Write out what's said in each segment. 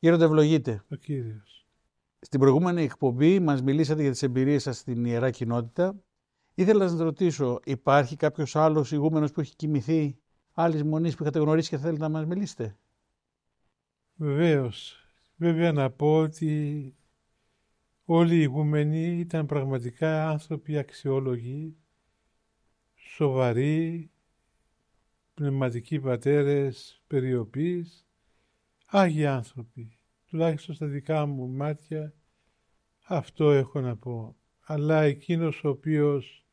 Γέροντα, ευλογείτε. Ο Κύριος. Στην προηγούμενη εκπομπή μας μιλήσατε για τις εμπειρίες σας στην Ιερά Κοινότητα. Ήθελα να σας ρωτήσω, υπάρχει κάποιος άλλος ηγούμενος που έχει κοιμηθεί άλλης μονής που είχατε γνωρίσει και θέλετε να μας μιλήσετε? Βεβαίως. Βέβαια να πω ότι όλοι οι ηγούμενοι ήταν πραγματικά άνθρωποι αξιόλογοι, σοβαροί, πνευματικοί πατέρες, περιοπείς, άγιοι άνθρωποι. Τουλάχιστον στα δικά μου μάτια αυτό έχω να πω. Αλλά εκείνος ο οποίος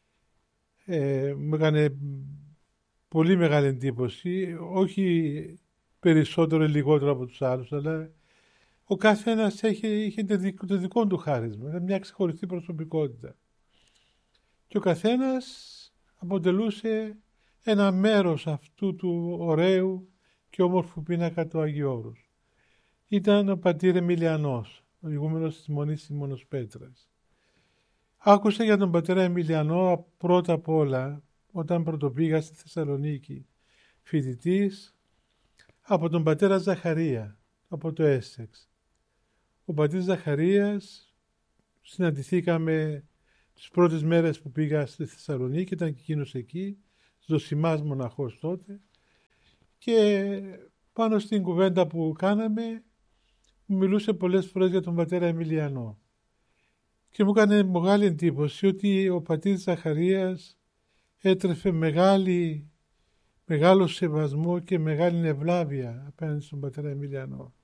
μου έκανε πολύ μεγάλη εντύπωση, όχι περισσότερο ή λιγότερο από τους άλλους, αλλά ο καθένας είχε το δικό του χάρισμα, ήταν μια ξεχωριστή προσωπικότητα. Και ο καθένας αποτελούσε ένα μέρος αυτού του ωραίου και όμορφου πίνακα του Αγίου Όρους. Ήταν ο πατήρ Εμιλιανός, ο ηγούμενος της Μονής Σίμωνος Πέτρας. Άκουσα για τον πατέρα Εμιλιανό πρώτα απ' όλα όταν πρωτοπήγα στη Θεσσαλονίκη φοιτητής από τον πατέρα Ζαχαρία, από το Έσσεξ. Ο πατήρ Ζαχαρίας συναντηθήκαμε τις πρώτες μέρες που πήγα στη Θεσσαλονίκη, ήταν και εκείνος εκεί, ζωσιμάς μοναχός τότε, και πάνω στην κουβέντα που κάναμε μου μιλούσε πολλές φορές για τον πατέρα Εμιλιανό. Και μου έκανε μεγάλη εντύπωση ότι ο πατήρ Ζαχαρίας έτρεφε μεγάλο σεβασμό και μεγάλη ευλάβεια απέναντι στον πατέρα Εμιλιανό.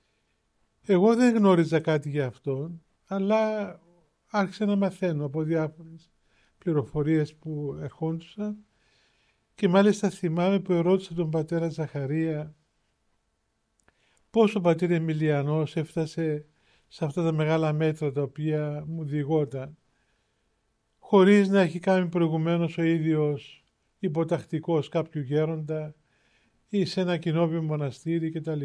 Εγώ δεν γνώριζα κάτι για αυτόν, αλλά άρχισα να μαθαίνω από διάφορες πληροφορίες που ερχόντουσαν και μάλιστα θυμάμαι που ερώτησα τον πατέρα Ζαχαρία πώς ο πατήρ Εμιλιανός έφτασε σε αυτά τα μεγάλα μέτρα τα οποία μου διηγόταν, χωρίς να έχει κάνει προηγουμένως ο ίδιος υποτακτικός κάποιου γέροντα ή σε ένα κοινόβιο μοναστήρι κτλ.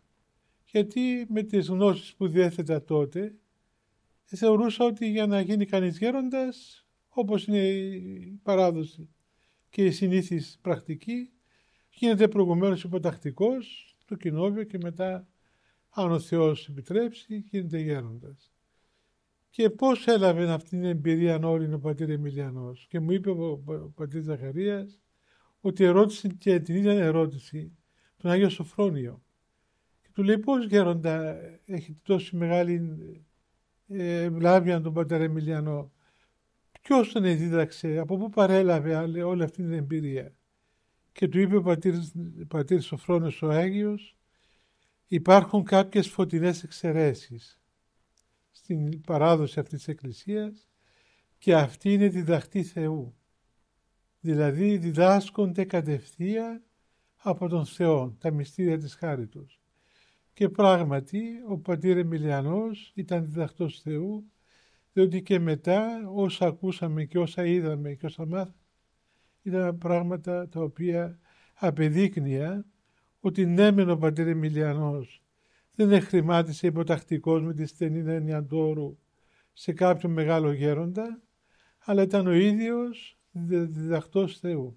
Γιατί με τις γνώσεις που διέθετα τότε θεωρούσα ότι για να γίνει κανείς γέροντας, όπως είναι η παράδοση και η συνήθις πρακτική, γίνεται προηγουμένως υποτακτικός στο κοινόβιο και μετά, αν ο Θεός επιτρέψει, γίνεται γέροντας. Και πώς έλαβε αυτή την εμπειρία όλη ο πατήρ Εμιλιανός? Και μου είπε ο πατήρ Ζαχαρίας ότι ερώτησε και την ίδια ερώτηση τον Άγιο Σοφρόνιο. Και του λέει, πώς γέροντα έχει τόση μεγάλη ευλάβεια τον πατέρα Εμιλιανό? Ποιος τον δίδαξε, από πού παρέλαβε όλη αυτή την εμπειρία? Και του είπε ο πατήρ Σοφρόνιος ο Άγιος, υπάρχουν κάποιες φωτεινές εξαιρέσεις στην παράδοση αυτής της Εκκλησίας και αυτή είναι διδαχτή Θεού. Δηλαδή διδάσκονται κατευθείαν από τον Θεό τα μυστήρια της χάριτος. Και πράγματι ο πατήρ Εμιλιανός ήταν διδαχτός Θεού, διότι και μετά όσα ακούσαμε και όσα είδαμε και όσα μάθαμε ήταν πράγματα τα οποία απεδείκνυαν ότι ναι μεν ο πατήρ Εμιλιανός δεν εχρημάτισε υποτακτικός με τη στενή έννοια του όρου σε κάποιον μεγάλο γέροντα, αλλά ήταν ο ίδιος διδαχτός Θεού.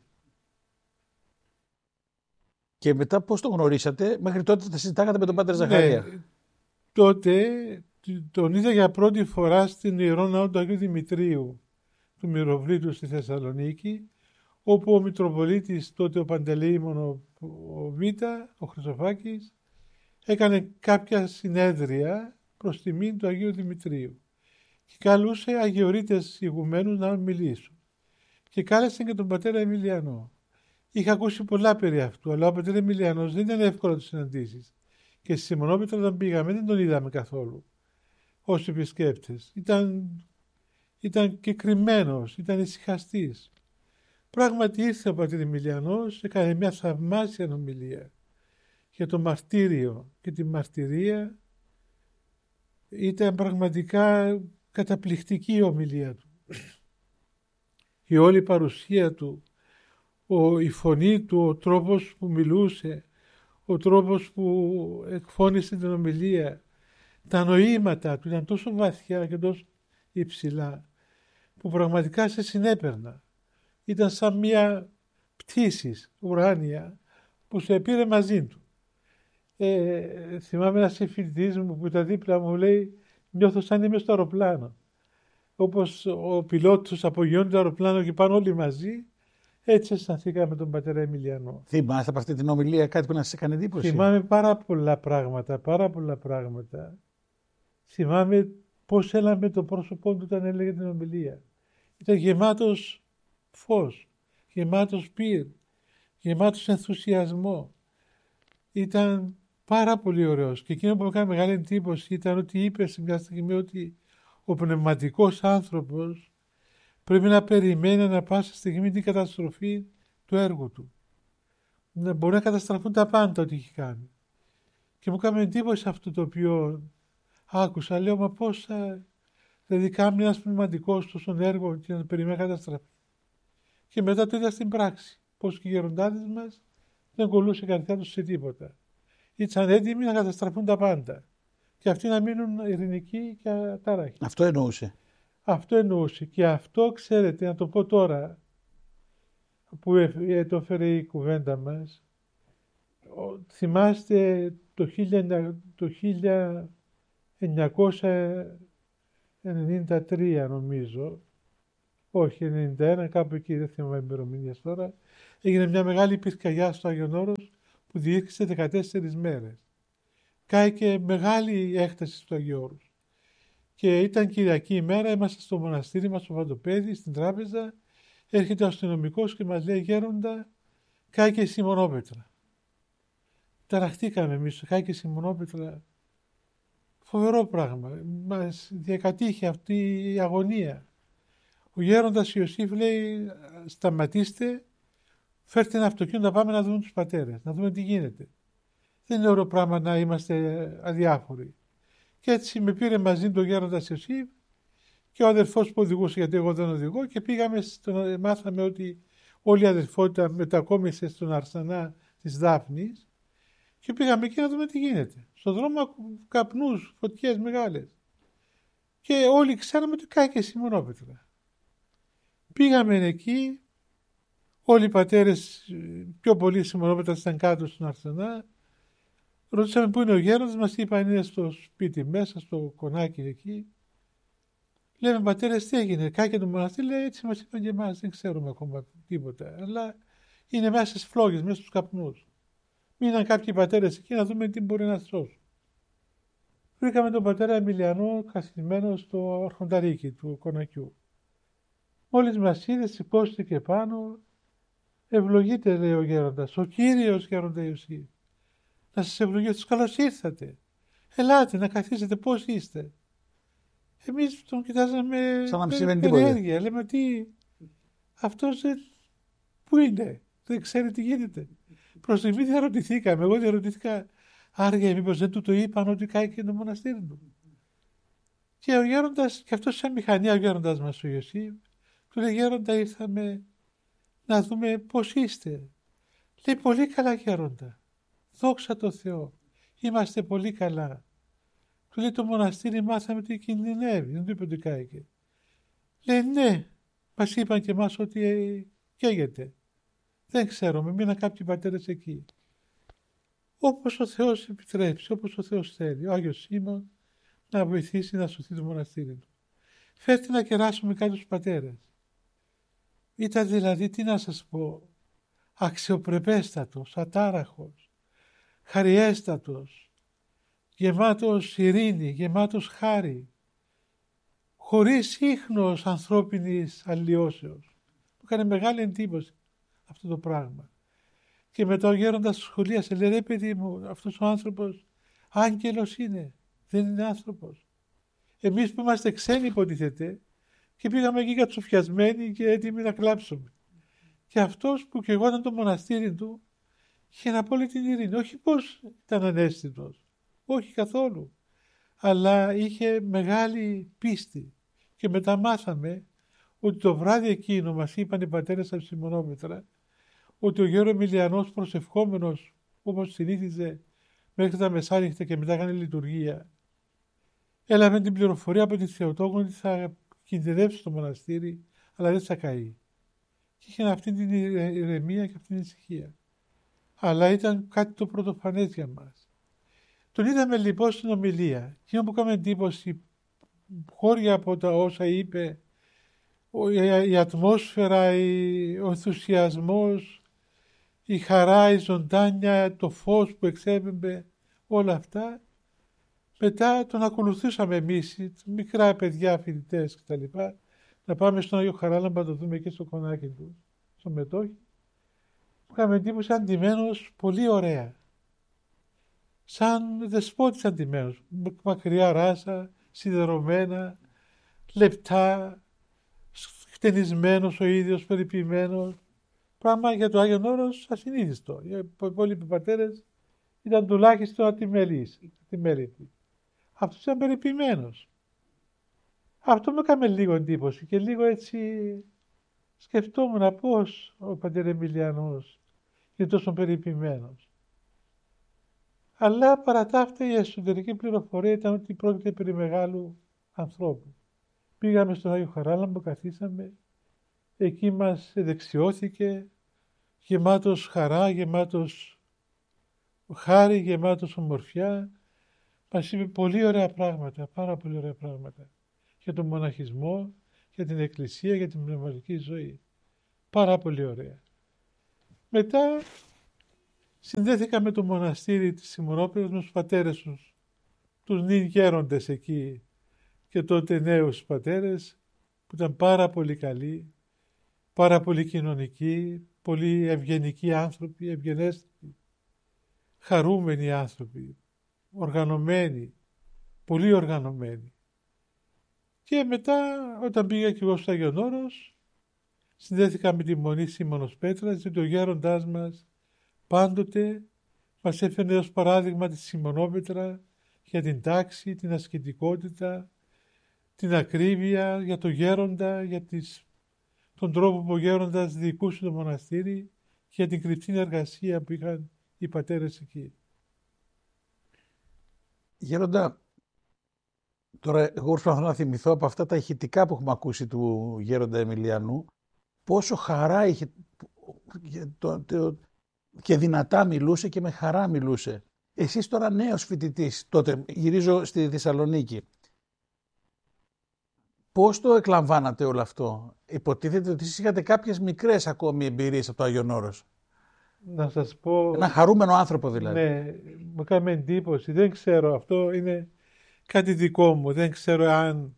Και μετά πώς τον γνωρίσατε? Μέχρι τότε τα συζητάγατε με τον πατέρα Ζαχαρία? Ναι, τότε τον είδα για πρώτη φορά στην Ιερό Ναό του Αγίου Δημητρίου του Μυροβλήτου στη Θεσσαλονίκη, όπου ο Μητροπολίτης τότε ο Παντελεήμων ο Β, ο Χρυσοφάκης, έκανε κάποια συνέδρια προς τιμήν του Αγίου Δημητρίου και καλούσε αγιορείτες ηγουμένους να μιλήσουν. Και κάλεσε και τον πατέρα Εμιλιανό. Είχα ακούσει πολλά περί αυτού, αλλά ο πατέρα Εμιλιανός δεν ήταν εύκολο να του συναντήσεις. Και στη Σιμωνόπετρα όταν πήγαμε δεν τον είδαμε καθόλου ως επισκέπτες. Ήταν και κρυμμένος, ήταν ησυχαστής. Πράγματι ήρθε ο πατήρ Εμιλιανός, έκανε μια θαυμάσια ομιλία για το μαρτύριο και τη μαρτυρία. Ήταν πραγματικά καταπληκτική η ομιλία του. Η όλη παρουσία του, η φωνή του, ο τρόπος που μιλούσε, ο τρόπος που εκφώνησε την ομιλία, τα νοήματα του ήταν τόσο βαθιά και τόσο υψηλά που πραγματικά σε συνέπαιρνα. Ήταν σαν μια πτήση ουράνια που σε πήρε μαζί του. θυμάμαι ένας συμφιλητής μου που ήταν δίπλα μου λέει νιώθω σαν είμαι στο αεροπλάνο. Όπως ο πιλότος απογειώνει το αεροπλάνο και πάνε όλοι μαζί, έτσι αισθανθήκα με τον πατέρα Εμιλιανό. Θυμάστε από αυτή την ομιλία κάτι που να σας έκανε εντύπωση? Θυμάμαι πάρα πολλά πράγματα. Θυμάμαι πώς έλαμε το πρόσωπό του όταν έλεγε την ομιλία. Ήταν γεμάτος φως, γεμάτος πυρ, γεμάτος ενθουσιασμό. Ήταν πάρα πολύ ωραίος. Και εκείνο που μου έκανε μεγάλη εντύπωση ήταν ότι είπε σε μια στιγμή ότι ο πνευματικός άνθρωπος πρέπει να περιμένει ανα πάσα στιγμή την καταστροφή του έργου του. Να μπορεί να καταστραφούν τα πάντα ό,τι έχει κάνει. Και μου έκανε εντύπωση αυτό το οποίο άκουσα. Λέω, μα πώς θα... Δηλαδή κάνει ένας πνευματικός τόσο έργο και να περιμένει καταστραφή. Και μετά το είδα στην πράξη. Πώς και οι γεροντάδες μας δεν κολλούσε η καρδιά τους σε τίποτα. Ήταν έτοιμοι να καταστραφούν τα πάντα. Και αυτοί να μείνουν ειρηνικοί και ατάραχοι. Αυτό εννοούσε. Αυτό εννοούσε. Και αυτό, ξέρετε, να το πω τώρα, που το έφερε η κουβέντα μας, θυμάστε το 1993 νομίζω, όχι 91, κάπου εκεί, δεν θυμάμαι ημερομηνίες τώρα, έγινε μια μεγάλη πυρκαγιά στο Άγιον Όρος που διήρκησε 14 μέρες. Κάηκε μεγάλη έκταση στο Αγίου Όρους. Και ήταν Κυριακή ημέρα, είμαστε στο μοναστήρι μας, στο Βαντοπέδι, στην τράπεζα, έρχεται ο αστυνομικός και μας λέει, γέροντα, κάηκε η Σιμονόπετρα. Ταραχτήκαμε εμείς, κάηκε η Σιμονόπετρα. Φοβερό πράγμα. Μας διακατήχε αυτή η αγωνία. Ο γέροντας Ιωσήφ λέει, σταματήστε, φέρτε ένα αυτοκίνητο να πάμε να δούμε τους πατέρες, να δούμε τι γίνεται. Δεν είναι ωραίο πράγμα να είμαστε αδιάφοροι. Και έτσι με πήρε μαζί τον γέροντας Ιωσήφ και ο αδερφός που οδηγούσε, γιατί εγώ δεν οδηγώ, και πήγαμε, μάθαμε ότι όλη η αδερφότητα μετακόμισε στον Αρσανά της Δάφνης και πήγαμε εκεί να δούμε τι γίνεται. Στον δρόμο καπνούς, φωτιές μεγάλες. Και όλοι ξέραμε ότι κάηκε η Σιμονόπετρα. Πήγαμε εκεί, όλοι οι πατέρες, πιο πολλοί Σιμονόπετρα ήταν κάτω στον Αρσενά. Ρωτήσαμε πού είναι ο γέροντας, μας είπαν είναι στο σπίτι μέσα, στο κονάκι εκεί. Λέμε πατέρες τι έγινε, κάηκε το μοναστήρι, λέει έτσι μας είπαν και εμάς, δεν ξέρουμε ακόμα τίποτα. Αλλά είναι μέσα στις φλόγες, μέσα στους καπνούς. Μείναν κάποιοι πατέρες εκεί να δούμε τι μπορεί να σώσουν. Βρήκαμε τον πατέρα Εμιλιανό καθισμένο στο αρχονταρίκι του κονακιού. Μόλις μας είδε, σηκώστηκε πάνω. Ευλογείτε, λέει ο γέροντας, ο Κύριος γέροντα Ιωσήφ. Να σας ευλογήσω, καλώς ήρθατε. Ελάτε να καθίσετε, πώς είστε. Εμείς τον κοιτάζαμε με περιέργεια. Λέμε τι, αυτός πού είναι, δεν ξέρει τι γίνεται. Προς στιγμή διαρωτηθήκαμε, εγώ διαρωτήθηκα, άργα μήπως δεν του το είπαν ότι κάηκε το μοναστήρι του. Και ο γέροντας, και αυτός σαν μηχανία ο γέροντας μας ο Ιωσήφ, του λέει γέροντα ήρθαμε να δούμε πώς είστε. Λέει πολύ καλά γέροντα, δόξα τω Θεώ, είμαστε πολύ καλά. Του λέει το μοναστήρι μάθαμε ότι κινδυνεύει, δεν του είπε ότι κάηκε. Λέει ναι, μας είπαν και εμάς ότι καίγεται. Δεν ξέρουμε, μείναν κάποιοι πατέρες εκεί. Όπως ο Θεός επιτρέψει, όπως ο Θεός θέλει, ο Άγιος Σίμων να βοηθήσει να σωθεί το μοναστήρι του. Φέρτε να κεράσουμε κάτι τους πατέρες. Ήταν δηλαδή, τι να σας πω, αξιοπρεπέστατος, ατάραχος, χαριέστατος, γεμάτος ειρήνη, γεμάτος χάρη, χωρίς ίχνος ανθρώπινης αλλοιώσεως. Μου έκανε μεγάλη εντύπωση αυτό το πράγμα. Και μετά ο γέροντας σχολίασε, λέει ρε παιδί μου, αυτός ο άνθρωπος άγγελος είναι, δεν είναι άνθρωπος. Εμείς που είμαστε ξένοι υποτίθεται και πήγαμε εκεί κατσουφιασμένοι και έτοιμοι να κλάψουμε. Και αυτός που και εγώ ήταν το μοναστήρι του είχε απόλυτη ειρήνη. Όχι πως ήταν ανέστητος, όχι καθόλου, αλλά είχε μεγάλη πίστη. Και μετά μάθαμε ότι το βράδυ εκείνο μας είπαν οι πατέρες από Σιμονόπετρα ότι ο γέρο Εμιλιανός προσευχόμενος όπως συνήθιζε μέχρι τα μεσάνυχτα και μετά έκανε λειτουργία, έλαβε την πληροφορία από τη Θεοτόκο ότι θα κινδυνεύσει το μοναστήρι αλλά δεν θα καεί. Και είχε αυτή την ηρεμία και αυτή την ησυχία. Αλλά ήταν κάτι το πρωτοφανές για μας. Τον είδαμε λοιπόν στην ομιλία. Εκείνο που έκανε εντύπωση, χώρια από τα όσα είπε, η ατμόσφαιρα, ο ενθουσιασμός, η χαρά, η ζωντάνια, το φως που εξέπεμπε, όλα αυτά. Μετά τον ακολουθούσαμε εμείς, μικρά παιδιά, φοιτητές κτλ. Να πάμε στον Άγιο Χαράλαμπα να το δούμε και στο κονάκι του, στο μετόχι. Μου είχαμε εντύπωση αντιμένος πολύ ωραία. Σαν δεσπότης αντιμένος, μακριά ράσα, σιδερωμένα, λεπτά, χτενισμένος ο ίδιος, περιποιημένος. Πράγμα για το Άγιον Όρος ασυνήθιστο. Οι υπόλοιποι πατέρες ήταν τουλάχιστον ατιμέλητοι. Αυτός ήταν περιποιημένος. Αυτό μου έκανε λίγο εντύπωση και λίγο έτσι σκεφτόμουν πώς ο πατέρ Εμιλιανός είναι τόσο περιποιημένος. Αλλά παρά τα αυτά η εσωτερική πληροφορία ήταν ότι πρόκειται περί μεγάλου ανθρώπου. Πήγαμε στον Άγιο Χαράλαμπο, καθίσαμε, εκεί μας εδεξιώθηκε, γεμάτος χαρά, γεμάτος χάρη, γεμάτος ομορφιά. Μας είπε πολύ ωραία πράγματα, πάρα πολύ ωραία πράγματα για τον μοναχισμό, για την εκκλησία, για την πνευματική ζωή. Πάρα πολύ ωραία. Μετά συνδέθηκα με το μοναστήρι της Σιμωνόπηρας με τους πατέρες τους νυν γέροντες εκεί και τότε νέους πατέρες που ήταν πάρα πολύ καλοί, πάρα πολύ κοινωνικοί, πολύ ευγενικοί άνθρωποι, ευγενέστατοι, χαρούμενοι άνθρωποι, οργανωμένοι, πολύ οργανωμένοι. Και μετά όταν πήγα και εγώ στο Άγιον Όρος, συνδέθηκα με τη Μονή Σίμωνος Πέτρας, γιατί ο γέροντάς μας πάντοτε μας έφερε ως παράδειγμα τη Σιμωνόπετρα για την τάξη, την ασκητικότητα, την ακρίβεια, για το γέροντα, για τον τρόπο που ο γέροντας διοικούσε το μοναστήρι και για την κρυφτή εργασία που είχαν οι πατέρες εκεί. Γέροντα, τώρα εγώ προσπαθώ να θυμηθώ από αυτά τα ηχητικά που έχουμε ακούσει του γέροντα Εμιλιανού, πόσο χαρά είχε και δυνατά μιλούσε και με χαρά μιλούσε. Εσείς τώρα νέος φοιτητής, τότε γυρίζω στη Θεσσαλονίκη. Πώς το εκλαμβάνατε όλο αυτό? Υποτίθεται ότι εσείς είχατε κάποιες μικρές ακόμη εμπειρίες από το Άγιον Όρος. Να σας πω... Ένα χαρούμενο άνθρωπο δηλαδή. Ναι, μου κάνει εντύπωση. Δεν ξέρω, αυτό είναι κάτι δικό μου. Δεν ξέρω αν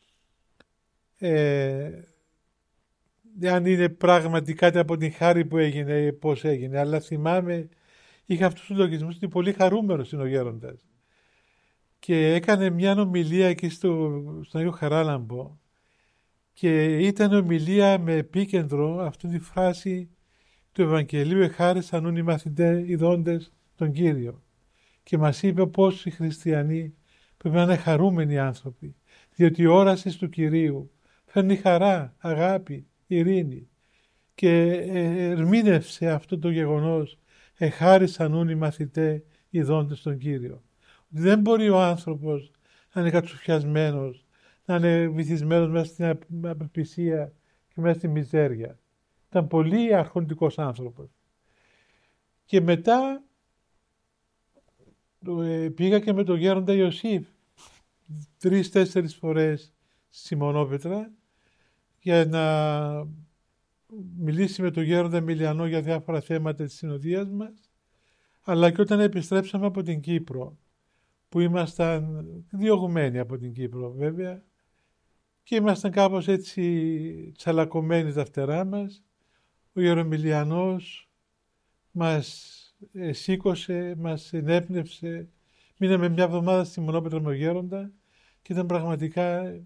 είναι πράγματι κάτι από την χάρη που έγινε, πώς έγινε. Αλλά θυμάμαι, είχα αυτούς τους λογισμούς ότι πολύ χαρούμενος είναι ο γέροντας. Και έκανε μια ομιλία εκεί στον Άγιο Χαράλαμπο και ήταν ομιλία με επίκεντρο αυτή τη φράση του Ευαγγελίου «Εχάρισαν ούν οι μαθητές ειδώντες τον Κύριο». Και μας είπε πώς οι χριστιανοί πρέπει να είναι χαρούμενοι άνθρωποι, διότι η όραση του Κυρίου φέρνει χαρά, αγάπη, ειρήνη. Και ερμήνευσε αυτό το γεγονός «Εχάρισαν ούν οι μαθητές ειδώντες τον Κύριο». Δεν μπορεί ο άνθρωπος να είναι κατσουφιασμένος, να είναι βυθισμένος μέσα στην απελπισία και μέσα στη μιζέρια. Ήταν πολύ αρχοντικός άνθρωπος. Και μετά πήγα και με τον γέροντα Ιωσήφ 3-4 φορές στη Σιμωνόπετρα για να μιλήσει με τον γέροντα Εμιλιανό για διάφορα θέματα της συνοδείας μας, αλλά και όταν επιστρέψαμε από την Κύπρο, που ήμασταν διωγμένοι από την Κύπρο βέβαια και ήμασταν κάπως έτσι τσαλακωμένοι τα φτερά μας, ο Ιερομιλιανός μας σήκωσε, μας ενέπνευσε, μείναμε μια εβδομάδα στη Μονόπετρα με γέροντα και ήταν πραγματικά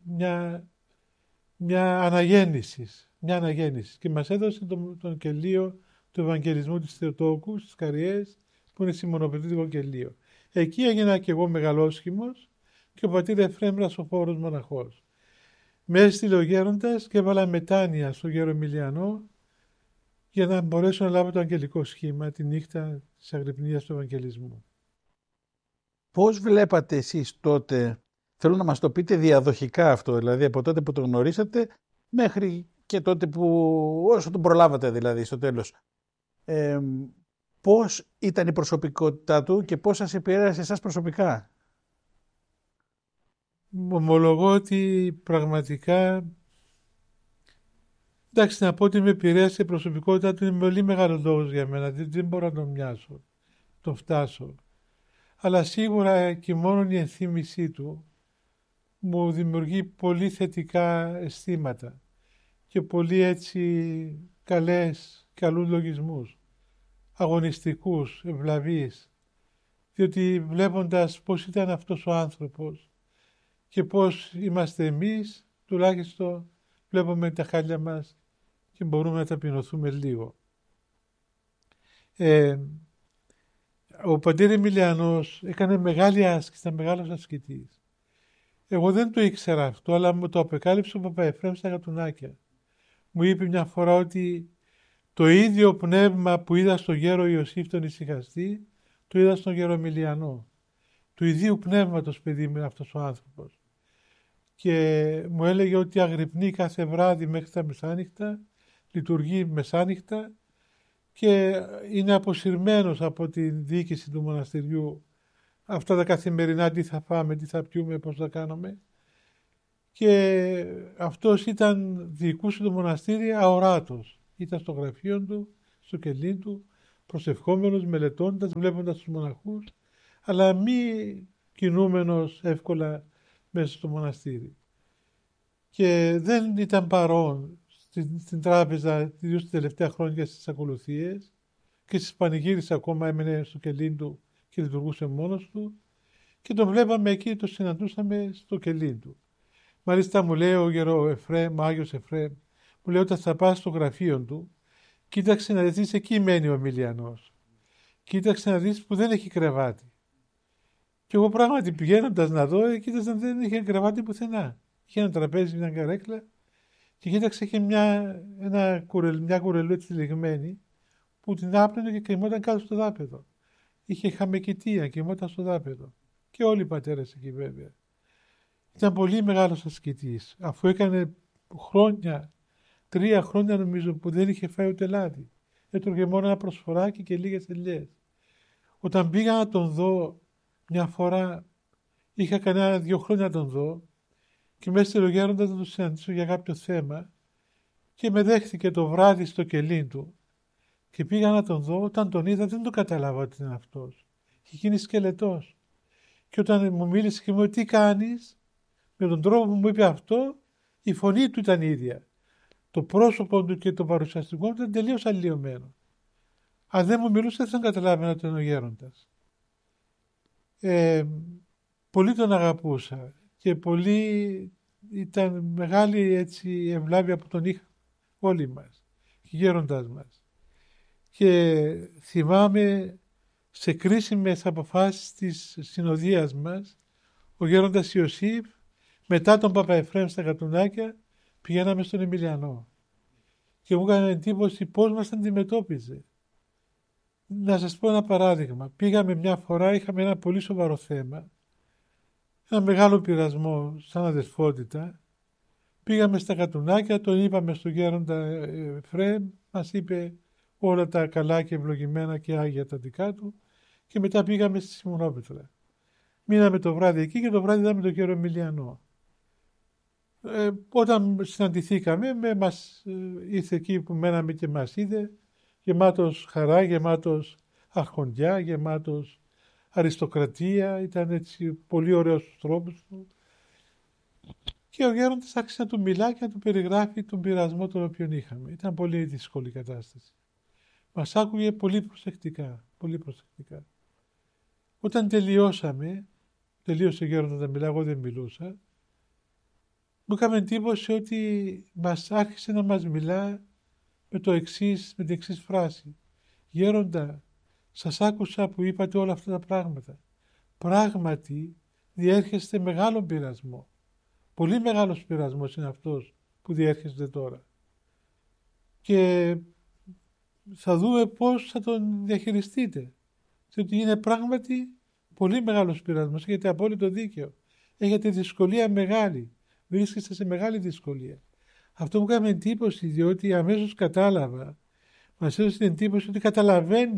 μια αναγέννηση και μας έδωσε τον κελίο του Ευαγγελισμού της Θεοτόκου στις Καριές που είναι σιμωνοπετρικό κελίο. Εκεί έγινα και εγώ μεγαλόσχημος και ο πατήρ Εφραίμ Σοφόρος μοναχός. Με έστειλε ο γέροντας και έβαλα μετάνοια στο γέρο Εμιλιανό για να μπορέσω να λάβω το αγγελικό σχήμα τη νύχτα της αγρυπνίας του Ευαγγελισμού. Πώς βλέπατε εσείς τότε, θέλω να μας το πείτε διαδοχικά αυτό, δηλαδή από τότε που το γνωρίσατε μέχρι και τότε που, όσο τον προλάβατε δηλαδή στο τέλος. Πώς ήταν η προσωπικότητά του και πώς σας επηρέασε εσάς προσωπικά? Ομολογώ ότι πραγματικά, εντάξει, να πω ότι με επηρέασε η προσωπικότητά του είναι πολύ μεγάλο λόγος για μένα. Δεν μπορώ να τον μοιάσω, τον φτάσω. Αλλά σίγουρα και μόνο η ενθύμησή του μου δημιουργεί πολύ θετικά αισθήματα και πολύ έτσι καλούς λογισμούς, αγωνιστικούς, ευλαβείς, διότι βλέποντας πώς ήταν αυτός ο άνθρωπος και πώς είμαστε εμείς, τουλάχιστον βλέπουμε τα χάλια μας και μπορούμε να ταπεινωθούμε λίγο. Ο πατήρ Εμιλιανός έκανε μεγάλη άσκηση, ήταν μεγάλος ασκητής. Εγώ δεν το ήξερα αυτό, αλλά μου το απεκάλυψε ο Παπαεφρέμ στα Γατουνάκια. Μου είπε μια φορά ότι το ίδιο πνεύμα που είδα στον γέρο Ιωσήφ τον ησυχαστή, το είδα στον γέρο Εμιλιανό. Του ιδίου πνεύματος, παιδί μου, είναι αυτός ο άνθρωπος. Και μου έλεγε ότι αγρυπνεί κάθε βράδυ μέχρι τα μεσάνυχτα, λειτουργεί μεσάνυχτα και είναι αποσυρμένος από τη διοίκηση του μοναστηριού. Αυτά τα καθημερινά, τι θα φάμε, τι θα πιούμε, πώς θα κάνουμε. Και αυτός διοικούσε το μοναστήρι αοράτος. Ήταν στο γραφείο του, στο κελί του, προσευχόμενος, μελετώντας, βλέποντας τους μοναχούς, αλλά μη κινούμενος εύκολα μέσα στο μοναστήρι. Και δεν ήταν παρόν στην τράπεζα, ιδίως τα τελευταία χρόνια στις ακολουθίες, και στις πανηγύρισες ακόμα έμενε στο κελί του και λειτουργούσε μόνος του, και τον βλέπαμε εκεί, το συναντούσαμε στο κελί του. Μάλιστα μου λέει ο γέρο Εφρέμ, ο Άγιος Εφρέμ, μου λέει όταν θα πας στο γραφείο του, κοίταξε να δεις, εκεί μένει ο Εμιλιανός. Κοίταξε να δεις που δεν έχει κρεβάτι. Και εγώ πράγματι πηγαίνοντας να δω, κοίταξα να δεν είχε κρεβάτι πουθενά. Είχε ένα τραπέζι, μια καρέκλα και κοίταξε και μια κουρελού έτσι λιγμένη που την άπλωνε και κοιμόταν κάτω στο δάπεδο. Είχε χαμεκητία, κοιμόταν στο δάπεδο. Και όλοι οι πατέρες εκεί βέβαια. Ήταν πολύ μεγάλος ασκητής. Αφού έκανε χρόνια, 3 χρόνια νομίζω που δεν είχε φάει ούτε λάδι. Έτρωγε μόνο ένα προσφοράκι και λίγες ελιές. Όταν πήγα να τον δω μια φορά, είχα κανένα 2 χρόνια να τον δω και μέσα στελογέροντας να τον συναντήσω για κάποιο θέμα και με δέχτηκε το βράδυ στο κελί του και πήγα να τον δω. Όταν τον είδα δεν το κατάλαβα ότι είναι αυτός. Είχε γίνει σκελετός. Και όταν μου μίλησε και μου είπε τι κάνεις, με τον τρόπο που μου είπε αυτό, η φωνή του ήταν ίδια. Το πρόσωπο του και το παρουσιαστικό του ήταν τελείως αλλοιωμένο. Αν δεν μου μιλούσε δεν καταλάβαινα ότι ήταν ο γέροντας. Πολύ τον αγαπούσα και πολύ ήταν μεγάλη έτσι ευλάβεια που τον είχα όλοι μας, οι γέροντας μας. Και θυμάμαι σε κρίσιμες αποφάσεις της συνοδείας μας, ο γέροντας Ιωσήφ, μετά τον Παπαεφρέμ στα Γατουνάκια, πηγαίναμε στον Εμιλιανό. Και μου έκανε εντύπωση πώς μας αντιμετώπιζε. Να σας πω ένα παράδειγμα. Πήγαμε μια φορά, είχαμε ένα πολύ σοβαρό θέμα, ένα μεγάλο πειρασμό σαν αδεσπότητα. Πήγαμε στα Γατουνάκια, τον είπαμε στον γέροντα Εφρέμ, μας είπε όλα τα καλά και ευλογημένα και άγια τα δικά του και μετά πήγαμε στη Σιμονόπετρα. Μείναμε το βράδυ εκεί και το βράδυ είδαμε τον κύριο Εμιλιανό. Όταν συναντηθήκαμε, μας ήρθε εκεί που μέναμε και μας είδε, γεμάτος χαρά, γεμάτος αρχοντιά, γεμάτος αριστοκρατία, ήταν έτσι πολύ ωραίος στους τρόπους του. Και ο γέροντας άρχισε να του μιλά και να του περιγράφει τον πειρασμό τον οποίο είχαμε. Ήταν πολύ δύσκολη η κατάσταση. Μας άκουγε πολύ προσεκτικά, πολύ προσεκτικά. Όταν τελείωσε ο γέροντας να μιλά, εγώ δεν μιλούσα, μου έκαμε εντύπωση ότι μας άρχισε να μας μιλά με την εξής φράση. Γέροντα, σας άκουσα που είπατε όλα αυτά τα πράγματα. Πράγματι διέρχεστε μεγάλο πειρασμό. Πολύ μεγάλος πειρασμός είναι αυτός που διέρχεστε τώρα. Και θα δούμε πώς θα τον διαχειριστείτε. Διότι είναι πράγματι πολύ μεγάλος πειρασμός. Έχετε απόλυτο δίκαιο. Έχετε δυσκολία μεγάλη. Βρίσκεστε σε μεγάλη δυσκολία. Αυτό μου έκανε εντύπωση, διότι αμέσως κατάλαβα, μας έδωσε την εντύπωση ότι καταλαβαίνει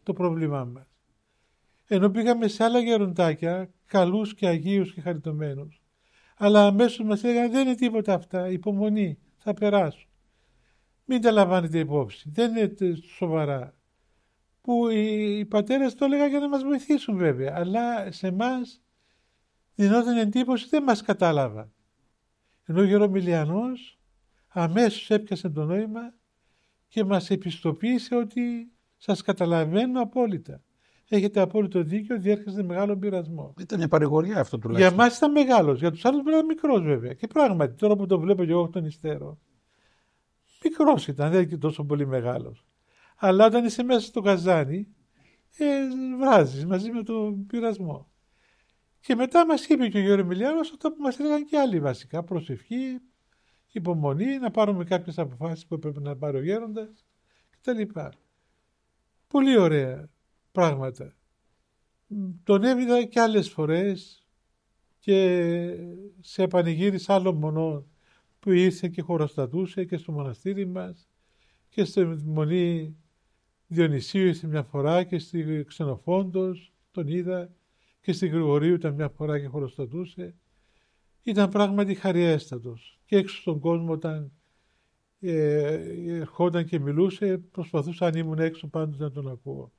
το πρόβλημά μας. Ενώ πήγαμε σε άλλα γεροντάκια, καλούς και αγίους και χαριτωμένους, αλλά αμέσως μας έλεγαν δεν είναι τίποτα αυτά, υπομονή, θα περάσουν. Μην τα λαμβάνετε υπόψη, δεν είναι σοβαρά. Που οι πατέρες το έλεγαν για να μας βοηθήσουν βέβαια, αλλά σε εμάς δινόταν εντύπωση δεν μας κατάλαβαν. Ενώ ο Γερομιλιανός αμέσως έπιασε το νόημα και μας επιστοποίησε ότι σας καταλαβαίνω απόλυτα. Έχετε απόλυτο δίκιο, διέρχεστε μεγάλο πειρασμό. Ήταν μια παρηγοριά αυτό τουλάχιστον. Για μας ήταν μεγάλος, για τους άλλους ήταν μικρός βέβαια. Και πράγματι, τώρα που το βλέπω και εγώ τον υστέρω, μικρός ήταν, δεν ήταν τόσο πολύ μεγάλος. Αλλά όταν είσαι μέσα στο καζάνι, βράζεις μαζί με τον πειρασμό. Και μετά μας είπε και ο Γερομιλιάνος αυτό που μας έλεγαν και άλλοι βασικά, προσευχή, υπομονή, να πάρουμε κάποιες αποφάσεις που έπρεπε να πάρει ο γέροντας κτλ. Πολύ ωραία πράγματα. Τον έβγαλα και άλλες φορές και σε πανηγύρις άλλων μονών που ήρθε και χωροστατούσε και στο μοναστήρι μας και στη Μονή Διονυσίου ήρθε μια φορά και στη Ξενοφόντος τον είδα και στη Γρηγορίου ήταν μια φορά και χωροστατούσε. Ήταν πράγματι χαριέστατος και έξω στον κόσμο όταν ερχόταν και μιλούσε προσπαθούσα αν ήμουν έξω πάντοτε να τον ακούω.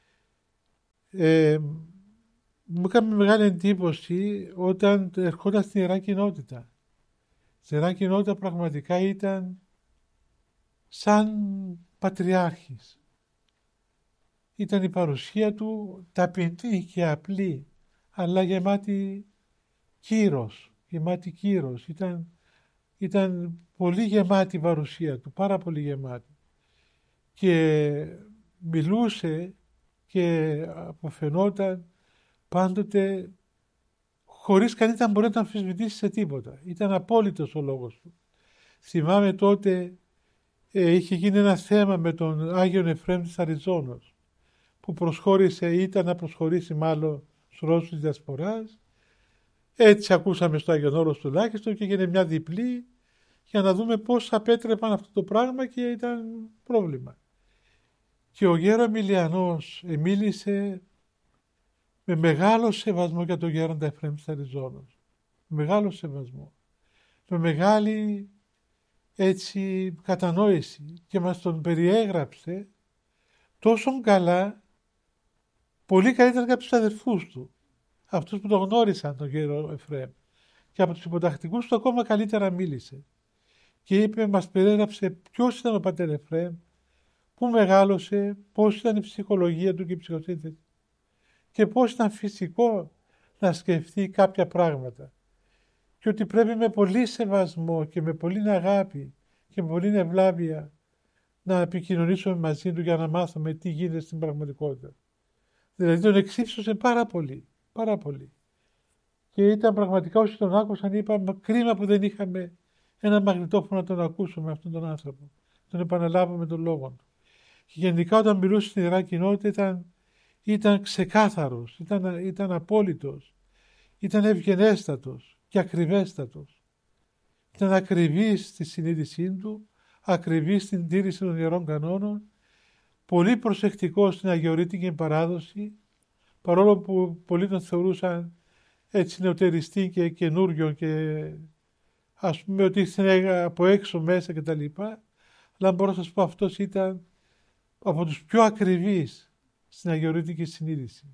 Μου έκανε μεγάλη εντύπωση όταν ερχόταν στην Ιερά Κοινότητα. Στην Ιερά Κοινότητα πραγματικά ήταν σαν πατριάρχης. Ήταν η παρουσία του ταπεινή και απλή, αλλά γεμάτη κύρος. Ήταν πολύ γεμάτη η παρουσία του, πάρα πολύ γεμάτη. Και μιλούσε και αποφαινόταν πάντοτε χωρίς κανείς να μπορεί να τον αμφισβητήσει σε τίποτα. Ήταν απόλυτος ο λόγος του. Θυμάμαι τότε είχε γίνει ένα θέμα με τον Άγιον Εφραίμ της Αριζώνος που προσχώρησε, ήταν να προσχωρήσει μάλλον στους Ρώσους της Διασποράς. Έτσι ακούσαμε στο Άγιον Όρος τουλάχιστον και έγινε μια διπλή για να δούμε πώς απέτρεπαν αυτό το πράγμα και ήταν πρόβλημα. Και ο γέρο Μιλιανός μίλησε με μεγάλο σεβασμό για τον γέροντα Εφραίμ της Αριζώνος. Μεγάλο σεβασμό. Με μεγάλη έτσι κατανόηση και μας τον περιέγραψε τόσο καλά, πολύ καλύτερα από τους αδερφούς του, αυτούς που τον γνώρισαν τον γέρο Εφραίμ. Και από τους υποτακτικούς του ακόμα καλύτερα μίλησε. Και είπε, μας περιέγραψε ποιος ήταν ο πατέρ Εφραίμ, πού μεγάλωσε, πώς ήταν η ψυχολογία του και η ψυχοσύνθεση και πώς ήταν φυσικό να σκεφτεί κάποια πράγματα. Και ότι πρέπει με πολύ σεβασμό και με πολύ αγάπη και με πολύ ευλάβεια να επικοινωνήσουμε μαζί του για να μάθουμε τι γίνεται στην πραγματικότητα. Δηλαδή τον εξύψωσε πάρα πολύ, πάρα πολύ. Και ήταν πραγματικά όσοι τον άκουσαν είπαμε κρίμα που δεν είχαμε ένα μαγνητόφωνο να τον ακούσουμε αυτόν τον άνθρωπο. Τον επαναλάβουμε τον λόγο του. Και γενικά όταν μιλούσε στην Ιερά Κοινότητα ήταν ξεκάθαρος, ήταν απόλυτος, ήταν ευγενέστατος και ακριβέστατος. Ήταν ακριβής στη συνείδησή του, ακριβής στην τήρηση των ιερών κανόνων, πολύ προσεκτικός στην αγιορείτικη παράδοση, παρόλο που πολλοί τον θεωρούσαν έτσι νεωτεριστή και καινούριο και ας πούμε ότι ήρθε από έξω μέσα κτλ. Αλλά μπορώ να σας πω αυτός ήταν από τους πιο ακριβείς στην αγιορείτικη συνείδηση.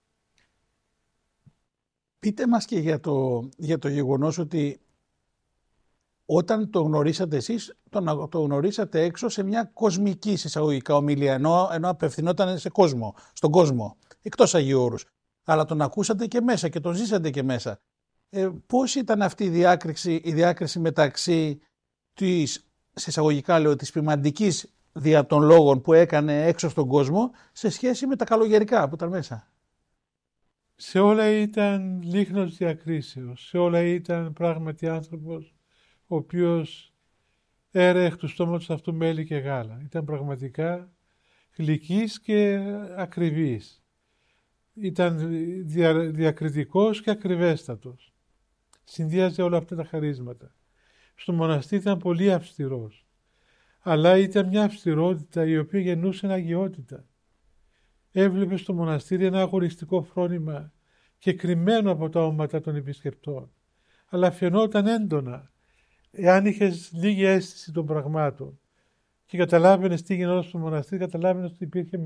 Πείτε μας και για το γεγονός ότι όταν το γνωρίσατε εσείς, το γνωρίσατε έξω σε μια κοσμική εισαγωγικά ομιλία, ενώ απευθυνόταν στον κόσμο, εκτός Αγίου Όρους. Αλλά τον ακούσατε και μέσα και τον ζήσατε και μέσα. Πώς ήταν αυτή η διάκριση μεταξύ της, σε εισαγωγικά λέω, της ποιμαντικής δια των λόγων που έκανε έξω στον κόσμο σε σχέση με τα καλογερικά που ήταν μέσα? Σε όλα ήταν λίχνος διακρίσεως, σε όλα ήταν πράγματι άνθρωπος ο οποίος έρεε εκ του στόματος αυτού μέλι και γάλα. Ήταν πραγματικά γλυκής και ακριβής. Ήταν διακριτικός και ακριβέστατος. Συνδύαζε όλα αυτά τα χαρίσματα. Στο μοναστήρι ήταν πολύ αυστηρός. Αλλά ήταν μια αυστηρότητα η οποία γεννούσε αγιότητα. έβλεπε στο μοναστήρι ένα αγωνιστικό φρόνημα και κρυμμένο από τα όματα των επισκεπτών. Αλλά φαινόταν έντονα, εάν είχες λίγη αίσθηση των πραγμάτων και καταλάβαινες τι γινόταν στο μοναστήρι, καταλάβαινες ότι υπήρχε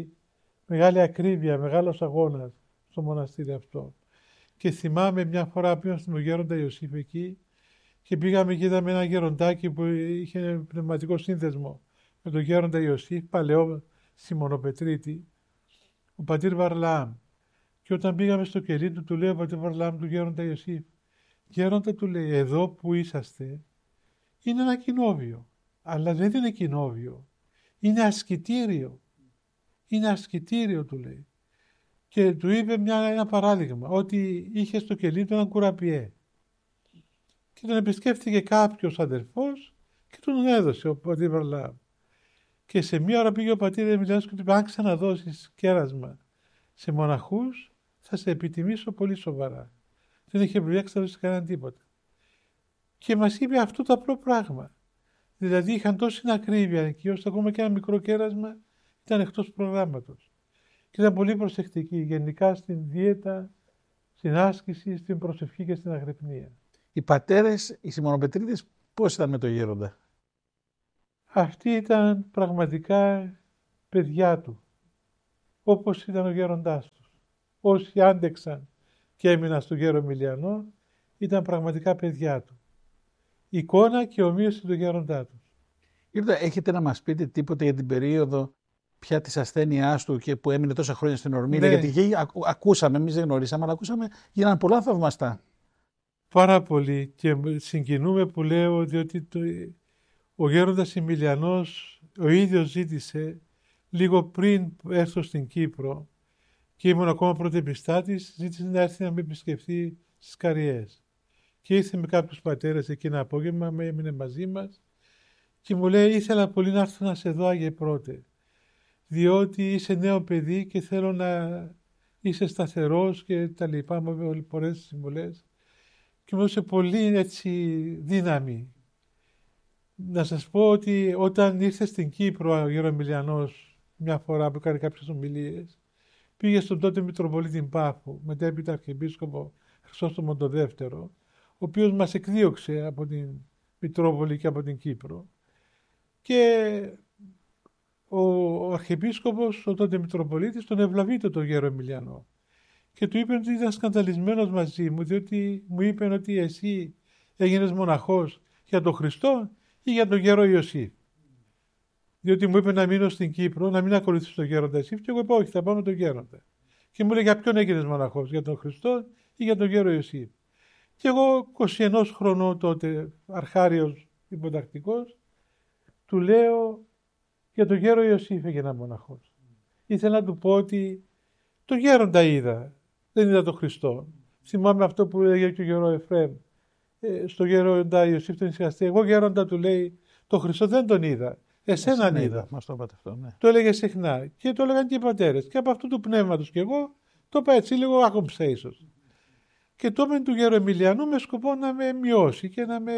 μεγάλη ακρίβεια, μεγάλος αγώνας στο μοναστήρι αυτό. Και θυμάμαι μια φορά πήγαμε στον Γέροντα Ιωσήφ εκεί και πήγαμε και είδαμε ένα γεροντάκι που είχε πνευματικό σύνδεσμο με τον Γέροντα Ιωσήφ, παλαιό Σιμωνοπετρίτη, ο πατήρ Βαρλάμ. Και όταν πήγαμε στο κελί του, του λέει ο πατήρ Βαρλάμ του Γέροντα Ιωσήφ, Γέροντα, του λέει, εδώ που είσαστε είναι ένα κοινόβιο, αλλά δεν είναι κοινόβιο, είναι ασκητήριο. Είναι ασκητήριο, του λέει. Και του είπε ένα παράδειγμα, ότι είχε στο κελί του έναν κουραπιέ. Και τον επισκέφθηκε κάποιος αδερφός και τον έδωσε ο πατήρ Βαρλάμ. Και σε μία ώρα πήγε ο πατήρ Εμιλιάνος και του είπε, αν ξαναδώσεις κέρασμα σε μοναχούς, θα σε επιτιμήσω πολύ σοβαρά. Δεν είχε πληράξει να δώσει κανέναν τίποτα. Και μας είπε αυτό το απλό πράγμα. Δηλαδή είχαν τόση ακρίβεια εκεί, ώστε ακόμα και ένα μικρό κέρασμα ήταν εκτός προγράμματος. Και ήταν πολύ προσεκτικοί γενικά στην δίαιτα, στην άσκηση, στην προσευχή και στην αγρυπνία. Οι πατέρες, οι Σιμωνοπετρίτες, πώς ήταν με το Γέροντα? Αυτοί ήταν πραγματικά παιδιά του, όπως ήταν ο γέροντάς τους. Όσοι άντεξαν και έμειναν στο Γέρο Εμιλιανό, ήταν πραγματικά παιδιά του. Εικόνα και ομοίωση του γέροντά του. Έχετε να μας πείτε τίποτα για την περίοδο πια της ασθένειάς του και που έμεινε τόσα χρόνια στην Ορμίλα? Ναι. Γιατί ακούσαμε, εμείς δεν γνωρίσαμε, αλλά ακούσαμε, γίνανε πολλά θαυμαστά. Πάρα πολύ, και συγκινούμε που λέω, διότι ο γέροντας Εμιλιανός ο ίδιος ζήτησε λίγο πριν έρθω στην Κύπρο και ήμουν ακόμα πρωτεπιστάτης, ζήτησε να έρθει να με επισκεφθεί στις Καριές. Και ήρθε με κάποιους πατέρες εκείνο απόγευμα, έμεινε μαζί μας και μου λέει, ήθελα πολύ να έρθω να σε δω, Άγιε Πρώτε, διότι είσαι νέο παιδί και θέλω να είσαι σταθερός και τα λοιπά, μου πολλές συμβουλές και μου έδωσε πολύ έτσι δύναμη. Να σας πω ότι όταν ήρθε στην Κύπρο ο Γέρο Εμιλιανός μια φορά που έκανε κάποιες ομιλίες, πήγε στον τότε Μητροπολίτη Πάφου, μετέπειτα Αρχιεπίσκοπο Χρυσόστομο το Δεύτερο, ο οποίος μας εκδίωξε από την Μητρόπολη και από την Κύπρο. Και ο Αρχιεπίσκοπος, ο τότε Μητροπολίτης, τον ευλαβείται τον Γέρο Εμιλιανό. Και του είπε ότι ήταν σκανδαλισμένος μαζί μου, διότι μου είπε ότι εσύ έγινες μοναχός για τον Χριστό ή για τον Γέρο Ιωσήφ. Διότι μου είπε να μείνω στην Κύπρο, να μην ακολουθήσω τον Γέροντα Ιωσήφ, και εγώ είπα όχι, θα πάω με τον Γέροντα. Και μου λέει, για ποιον έγινες μοναχός, για τον Χριστό ή για τον Γέρο Ιωσήφ? Και εγώ 21 χρονών τότε, αρχάριος υποτακτικός, του λέω, για τον Γέρο Ιωσήφ έγινα μοναχός. Ήθελα να του πω ότι τον Γέροντα είδα, δεν είδα τον Χριστό. Θυμάμαι αυτό που έλεγε και ο Γέρο Εφραίμ. Στο Γέροντα Ιωσήφ τον ησυχαστή. Εγώ Γέροντα, του λέει, τον Χριστό δεν τον είδα. Εσέναν είδα. Μας το είπατε αυτό, ναι. Το έλεγε συχνά και το έλεγαν και οι πατέρες. Και από αυτού του πνεύματος και εγώ το είπα έτσι λίγο άκομψα ίσως. Και το είπαν του Γέρου Εμιλιανού με σκοπό να με μειώσει και να με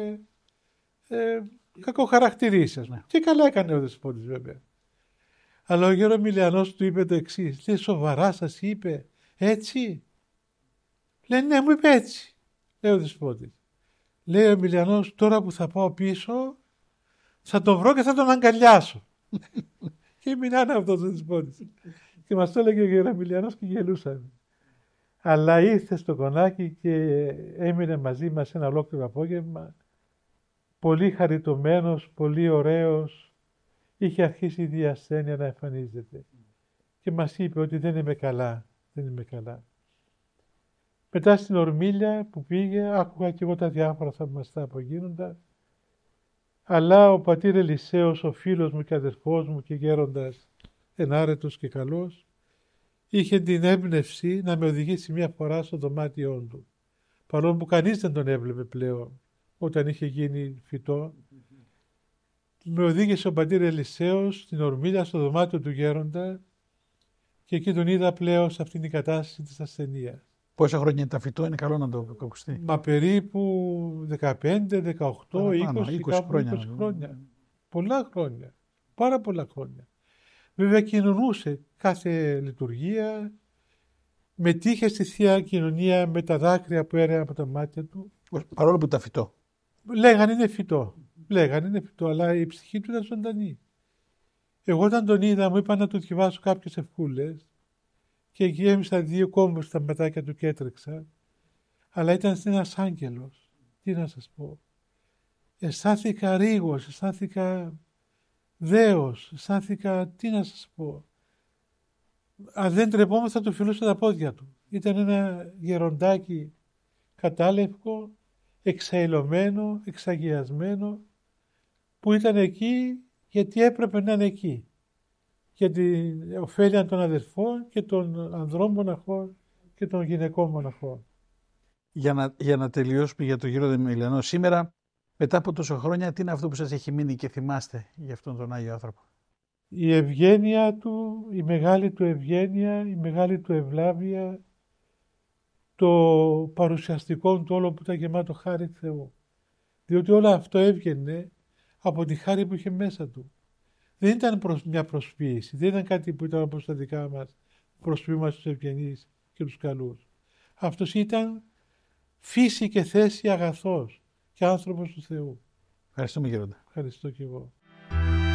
κακοχαρακτηρίσει. Ναι. Και καλά έκανε ο Δεσπότης βέβαια. Αλλά ο Γέρο Εμιλιανός του είπε το εξής. Λέει, σοβαρά σας είπε έτσι? Λέει, ναι, μου είπε έτσι. Λέει ο Δεσπότης. Λέει ο Εμιλιανός, τώρα που θα πάω πίσω θα τον βρω και θα τον αγκαλιάσω. Και μείνανε αυτός ο Δεσπότης. Και μας το έλεγε ο Γέρο Εμιλιανός και γελούσαμε. Αλλά ήρθε στο κονάκι και έμεινε μαζί μας ένα ολόκληρο απόγευμα. Πολύ χαριτωμένος, πολύ ωραίος. Είχε αρχίσει η διασθένεια να εμφανίζεται. Και μας είπε ότι δεν είμαι καλά, δεν είμαι καλά. Μετά στην Ορμίλια που πήγε, άκουγα και εγώ τα διάφορα θαυμαστά που γίνονταν. Αλλά ο πατήρ Ελισέος, ο φίλος μου και αδερφός μου και γέροντας ενάρετος και καλός, είχε την έμπνευση να με οδηγήσει μια φορά στο δωμάτιό του. Παρόλο που κανείς δεν τον έβλεπε πλέον όταν είχε γίνει φυτό. Με οδήγησε ο πατήρ Ελισέος στην Ορμίλια στο δωμάτιο του γέροντα και εκεί τον είδα πλέον σε αυτήν την κατάσταση της ασθενείας. Πόσα χρόνια ήταν φυτό, είναι καλό να το ακουστεί? Μα περίπου 15, 18, 20 χρόνια. Πολλά χρόνια. Πάρα πολλά χρόνια. Βέβαια κοινωνούσε κάθε λειτουργία, μετήχε στη Θεία Κοινωνία με τα δάκρυα που έρεαν από τα μάτια του. Παρόλο που ήταν φυτό. Λέγανε είναι φυτό, αλλά η ψυχή του ήταν ζωντανή. Εγώ όταν τον είδα μου είπα να του διαβάσω κάποιες ευχούλες και γέμισα 2 κόμπους στα ματάκια του και έτρεξα. Αλλά ήταν ένας άγγελος. Τι να σας πω. Αισθάνθηκα ρίγος, αισθάνθηκα δέος, αισθάνθηκα, τι να σας πω. Αν δεν τρεπόμουν θα του φιλούσα τα πόδια του. Ήταν ένα γεροντάκι κατάλευκο, εξαηλωμένο, εξαγιασμένο, που ήταν εκεί γιατί έπρεπε να είναι εκεί. Για την ωφέλεια των αδερφών και των ανδρών μοναχών και των γυναικών μοναχών. Για να τελειώσουμε για τον κύριο Δεμιλιανό σήμερα, μετά από τόσα χρόνια, τι είναι αυτό που σας έχει μείνει και θυμάστε για αυτόν τον Άγιο άνθρωπο? Η ευγένεια του, η μεγάλη του ευγένεια, η μεγάλη του ευλάβεια, το παρουσιαστικό του όλο που ήταν γεμάτο χάρη Θεού. Διότι όλο αυτό έβγαινε από τη χάρη που είχε μέσα του. Δεν ήταν μια προσποίηση, δεν ήταν κάτι που ήταν όπως τα δικά μας, προσποίημα στους ευγενείς και τους καλούς. Αυτός ήταν φύση και θέση αγαθός και άνθρωπος του Θεού. Ευχαριστούμε, Γέροντα. Ευχαριστώ και εγώ.